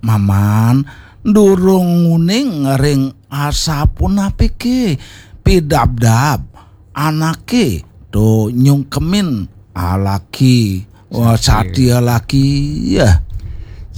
Maman, durung nguning ngering asapun apike pidabdab anake do nyungkemin alaki. Wah, sadia lagi ya.